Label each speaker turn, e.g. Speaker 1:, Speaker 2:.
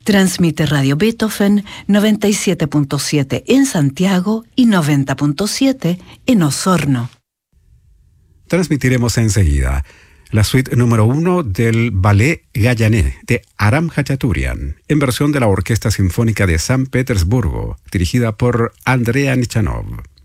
Speaker 1: Transmite Radio Beethoven 97.7 en Santiago y 90.7 en Osorno.
Speaker 2: Transmitiremos enseguida la suite número 1 del Ballet Gayané de Aram Khachaturian, en versión de la Orquesta Sinfónica de San Petersburgo, dirigida por Andrea Nichanov.